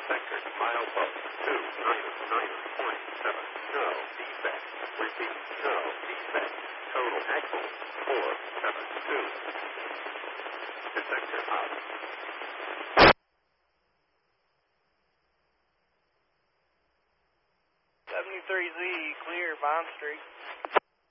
sector, milepost 299.7. No defect. Repeat, no defect. Total axle 472. Detector up. 73Z, clear, Bond Street.